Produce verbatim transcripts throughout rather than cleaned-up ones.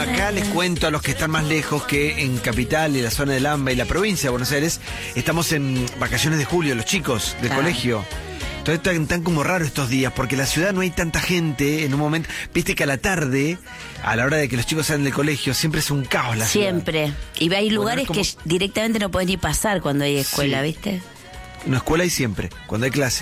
acá les cuento a los que están más lejos que en Capital y la zona del AMBA y la provincia de Buenos Aires estamos en vacaciones de julio, los chicos del Claro. colegio. Entonces están tan como raros estos días, porque en la ciudad no hay tanta gente en un momento. Viste que a la tarde, a la hora de que los chicos salen del colegio, siempre es un caos la ciudad. Siempre. Y hay lugares Bueno, es que directamente no podés ni pasar cuando hay escuela, Sí. ¿viste? En la escuela hay siempre, cuando hay clase.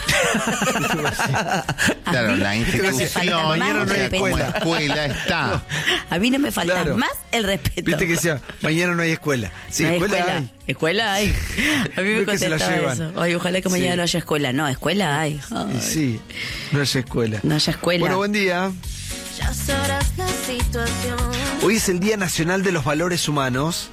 Claro, la institución, falta más mañana no hay respeto. como escuela está. A mí no me falta Claro. más el respeto. Viste que decía, mañana no hay escuela. Sí, No hay escuela, escuela. hay. Escuela hay. A mí me Ve que se la contestaba llevan. eso. Ay, ojalá que mañana Sí. no haya escuela. No, escuela hay. Ay. Y sí, no hay escuela. No haya escuela. Bueno, buen día. Ya sabrás la situación. Hoy es el Día Nacional de los Valores Humanos.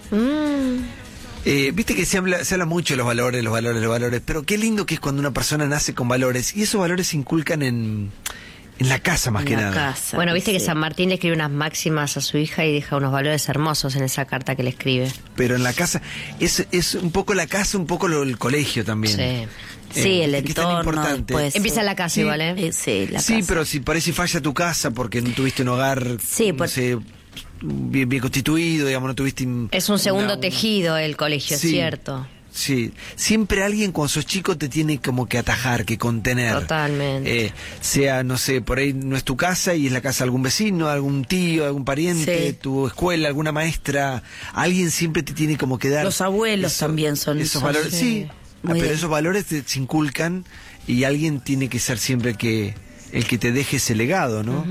Eh, Viste que se habla, se habla mucho de los valores, los valores, los valores, pero qué lindo que es cuando una persona nace con valores y esos valores se inculcan en, en la casa más En que la nada. casa. Bueno, viste que Sí. San Martín le escribe unas máximas a su hija y deja unos valores hermosos en esa carta que le escribe. Pero en la casa es, es un poco la casa, un poco lo, el colegio también. Sí. Sí, el Eh, que es tan entorno. importante. Después, Empieza en la casa Sí. igual, ¿eh? Eh, sí, la Sí, casa. pero si parece falla tu casa porque no tuviste un hogar, Sí, no por- sé, bien, bien constituido, digamos, no tuviste... Es un segundo una- tejido el colegio, Sí. es cierto. Sí, siempre alguien cuando sos chico te tiene como que atajar, que contener. Totalmente. Eh, sea, no sé, por ahí no es tu casa y es la casa de algún vecino, algún tío, algún pariente, Sí. tu escuela, alguna maestra. Alguien siempre te tiene como que dar... Los abuelos también son- esos son, valores. sí, Sí, muy pero de- esos valores te, se inculcan y alguien tiene que ser siempre que el que te deje ese legado, ¿no?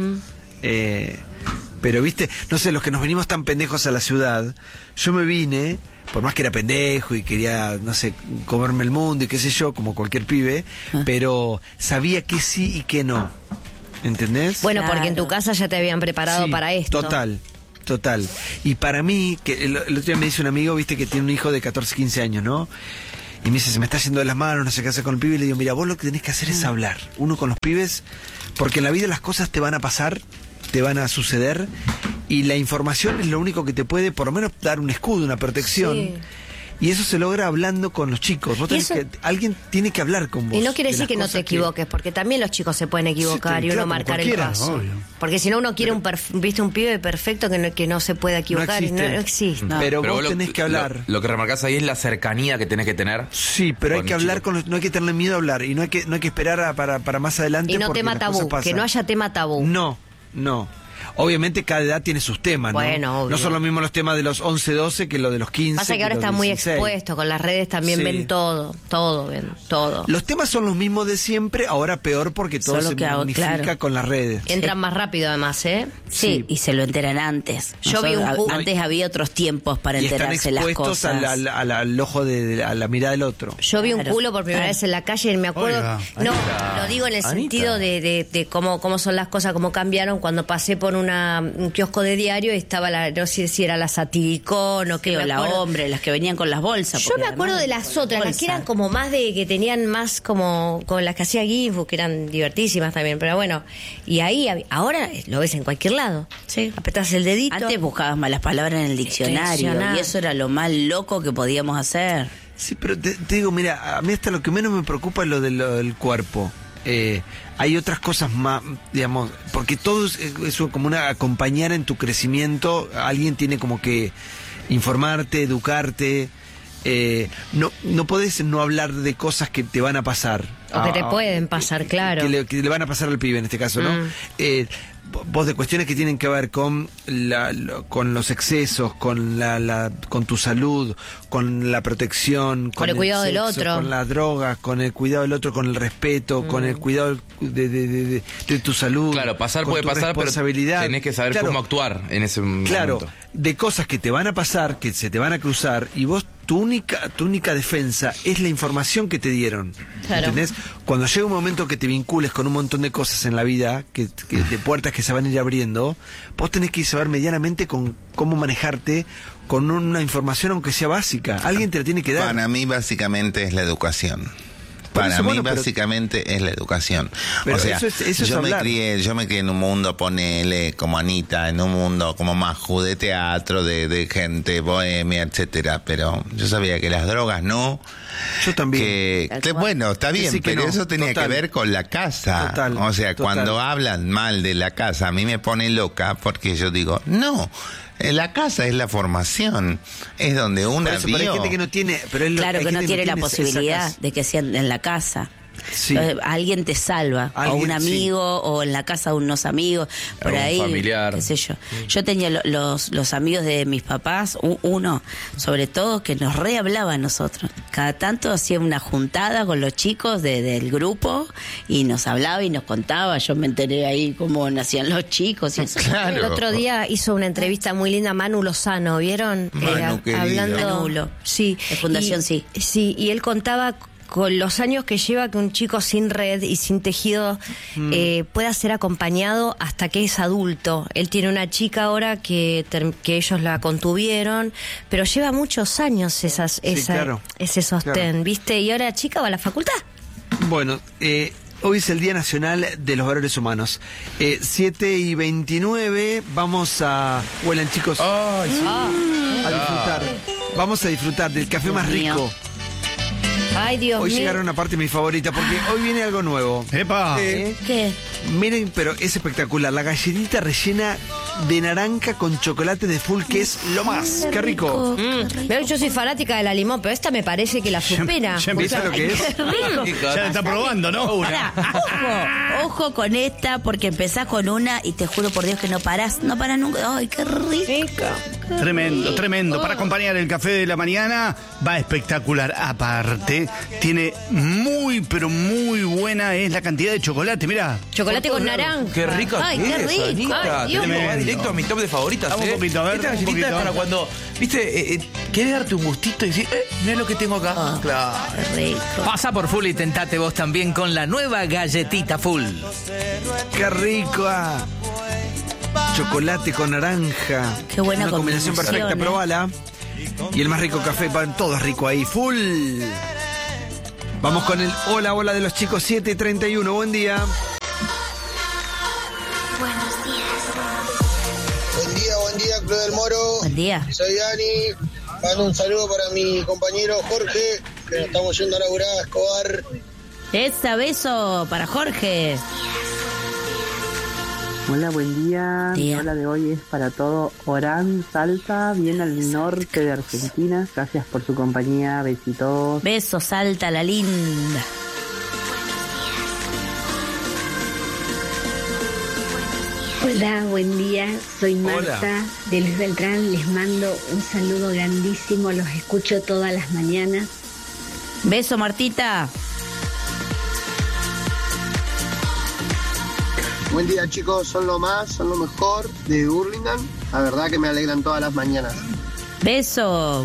Eh, pero viste, no sé, los que nos venimos tan pendejos a la ciudad, yo me vine, por más que era pendejo y quería, no sé, comerme el mundo y qué sé yo, como cualquier pibe, Ah. pero sabía que sí y que no. ¿Entendés? Bueno, Claro. porque en tu casa ya te habían preparado Sí, para esto. Total, total. Y para mí, que el, el otro día me dice un amigo, viste, que tiene un hijo de catorce, quince años, ¿no? Y me dice, se me está yendo de las manos, no sé qué hacer con el pibe. Y le digo, mira, vos lo que tenés que hacer es hablar. Uno con los pibes, porque en la vida las cosas te van a pasar, te van a suceder. Y la información es lo único que te puede, por lo menos, dar un escudo, una protección. Sí. Y eso se logra hablando con los chicos. Vos Y tenés eso- que, alguien tiene que hablar con vos. Y no quiere de decir las que no cosas te equivoques, porque también los chicos se pueden equivocar Sí, y uno claro, como marcar el cualquiera, paso. obvio. Porque si no, uno quiere un perf- viste un pibe perfecto que no, que no se pueda equivocar. y No, existe. no existe. No. Pero, Pero vos lo- tenés que hablar. Lo, lo que remarcás ahí es la cercanía que tenés que tener. Sí, pero hay Con que el hablar chico. con los, no hay que tenerle miedo a hablar y no hay que no hay que esperar a- para, para más adelante Y no porque tema las cosas tabú, pasan. que no haya tema tabú. No, no. Obviamente cada edad tiene sus temas, ¿no? Bueno, obvio. No son los mismos los temas de los once, doce que los de los quince. Pasa que ahora los está muy dieciséis. expuesto, con las redes también Sí. ven todo, todo, ven todo. Los temas son los mismos de siempre, ahora peor porque todo Solo se que hago- magnifica claro. con las redes. Entran más rápido además, ¿eh? Sí, y se lo enteran antes. Yo vi un Nosotros- cu- Antes había otros tiempos para Y están enterarse las expuestos cosas. al, al- al- al ojo de, de- a la mirada del otro. Yo vi un Claro. culo por primera Claro. vez en la calle y me acuerdo. Oiga, no, Anita. lo digo en el Anita. sentido de, de, de cómo, cómo son las cosas, cómo cambiaron cuando pasé por una, un kiosco de diario y estaba la, no sé si era la Satiricón o qué. Sí, o me la acuerdo. hombre, las que venían con las bolsas. Yo porque me acuerdo además de las otras, las que bolsa. eran como más de, que tenían más como, con las que hacía Gifu, que eran divertísimas también, pero bueno. Y ahí, hab- ahora lo ves en cualquier lado. Sí. Apretás el dedito. Antes buscabas malas palabras en el diccionario, Diccionario. y eso era lo más loco que podíamos hacer. Sí, pero te, te digo, mira, a mí hasta lo que menos me preocupa es lo, de lo del cuerpo. Eh, hay otras cosas más, digamos, porque todo es, es como una acompañar en tu crecimiento. Alguien tiene como que informarte, educarte. Eh, no, no podés no hablar de cosas que te van a pasar. O que te Ah, pueden pasar, claro. Que le, que le van a pasar al pibe en este caso, ¿no? Mm. Eh, vos de cuestiones que tienen que ver con la, lo- con los excesos, con la, la con tu salud, con la protección, Con el cuidado del otro. con las drogas, con el cuidado del otro, con el respeto, con el cuidado de, de, de, de- de tu salud. Claro, pasar con puede tu pasar, pero responsabilidad. tenés que saber Claro, cómo actuar en ese Claro, momento. de cosas que te van a pasar, que se te van a cruzar, y vos, tu única, tu única defensa es la información que te dieron. Claro. ¿Entendés? Cuando llega un momento que te vincules con un montón de cosas en la vida, que, que- de puertas que se van a ir abriendo, vos tenés que saber medianamente con cómo manejarte con una información, aunque sea básica. Alguien te la tiene que dar. Para mí básicamente es la educación. Por Para eso, mí bueno, pero- básicamente es la educación. Pero o sea, eso es- eso es yo me hablar. crié, yo me crié en un mundo, ponele, como Anita, en un mundo como Maju, de teatro, de, de gente bohemia, etcétera. Pero yo sabía que las drogas no. Yo también. Que, que bueno, está bien, sí que pero no, eso tenía total. que ver con la casa. Total, o sea, total. cuando hablan mal de la casa, a mí me pone loca porque yo digo, no. eh, La casa es la formación, es donde Por una eso, pero hay vio. gente que no tiene. Pero es lo- Claro hay que no gente tiene la esa- esa posibilidad casa. de que sean en la casa. Sí. Entonces, alguien te salva, o Alguien, un amigo, o en la casa de unos amigos, por Algún ahí, familiar. qué sé yo. Yo tenía lo- los, los amigos de mis papás, u- uno, sobre todo, que nos rehablaba a nosotros. Cada tanto hacía una juntada con los chicos de- del grupo y nos hablaba y nos contaba. Yo me enteré ahí cómo nacían los chicos y eso. Claro. El otro día hizo una entrevista muy linda Manu Lozano, ¿vieron? Manu, querido. hablando. Manulo. Sí. De Fundación Y- Sí. Sí, y él contaba con los años que lleva que un chico sin red y sin tejido eh, pueda ser acompañado hasta que es adulto. Él tiene una chica ahora que, ter- que ellos la contuvieron, pero lleva muchos años esas, Sí, esa, claro. ese sostén, Claro. ¿viste? Y ahora la chica va a la facultad. Bueno, eh, hoy es el Día Nacional de los Valores Humanos. Eh, siete y veintinueve, vamos a... Huelan, chicos, Ay, sí. a disfrutar. Vamos a disfrutar del café más mío. rico. Ay, Dios Hoy mío. llegaron a una parte mi favorita, porque hoy viene algo nuevo. ¡Epa! Eh, ¿Qué? miren, pero es espectacular. La galletita rellena de naranja con chocolate de full, que es lo más. ¡Qué rico! Mm. Veo, yo soy fanática de la limón, pero esta me parece que la supera. ya ¿Viste empieza lo que es? Ya la está probando, ¿no? Pará, ojo, ojo con esta, porque empezás con una y te juro por Dios que no parás, no parás nunca. ¡Ay, qué rico! Tremendo, tremendo. Para acompañar el café de la mañana, va espectacular. Aparte, tiene muy, pero muy buena es la cantidad de chocolate. Mirá. Chocolate con naranja. Qué rica Ay, que qué es, rico. Anita. Ay, Dios. Tenemos- va Tremendo. directo a mi top de favoritas. Vamos un ¿eh? poquito, a ver, Esta un galletita es poquito. para cuando, viste, eh, eh, querés darte un gustito y decir, eh, mirá lo que tengo acá. Claro. Qué rico. Pasa por Full y tentate vos también con la nueva galletita Full. ¡Qué rico! ah. Chocolate con naranja. Qué buena Una combinación combinación, perfecta, ¿eh? probala. Y el más rico café, van todo es rico ahí, full. Vamos con el hola, hola de los chicos, siete y treinta y uno, buen día. Buen día, buen día, Club del Moro. Buen día. Soy Dani. Mando un saludo para mi compañero Jorge, que nos estamos yendo a laburar a Escobar. Esa beso para Jorge. Hola, buen día. Día. Mi hola de hoy es para todo Orán, Salta, bien al norte de Argentina. Gracias por su compañía, besitos. Beso, Salta, la linda. Hola, buen día. Soy Marta Hola. de Luis Beltrán. Les mando un saludo grandísimo. Los escucho todas las mañanas. Beso, Martita. Buen día, chicos. Son lo más, son lo mejor de Burlingame. La verdad que me alegran todas las mañanas. Beso.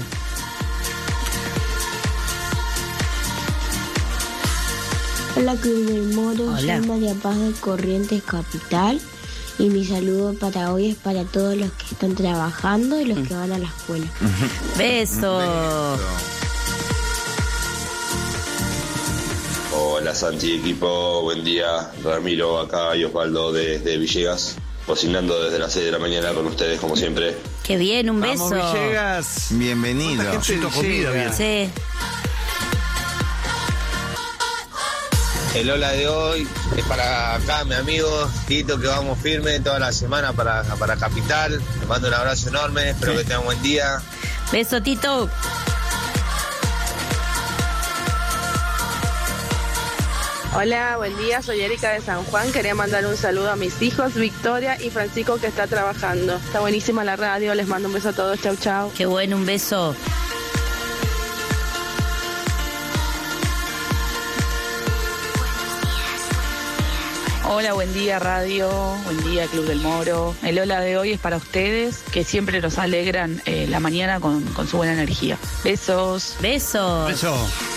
Hola, Club del Moro. Hola. Soy María Paz de Corrientes Capital. Y mi saludo para hoy es para todos los que están trabajando y los que van a la escuela. Beso. Hola Santi equipo, buen día. Ramiro acá y Osvaldo desde Villegas, cocinando desde las seis de la mañana con ustedes como siempre. Qué bien, un beso. Vamos, Villegas. Bienvenido. ¿Cuánta gente Comida, llega? bien. Sí. El hola de hoy es para acá, mi amigo Tito, que vamos firme toda la semana para, para Capital. Les mando un abrazo enorme, espero que tengan un buen día. Beso, Tito. Hola, buen día. Soy Erika de San Juan. Quería mandar un saludo a mis hijos, Victoria y Francisco, que está trabajando. Está buenísima la radio. Les mando un beso a todos. Chau, chau. Qué bueno, un beso. Hola, buen día radio, buen día Club del Moro. El hola de hoy es para ustedes, que siempre nos alegran eh, la mañana con, con su buena energía. Besos. Besos. Beso.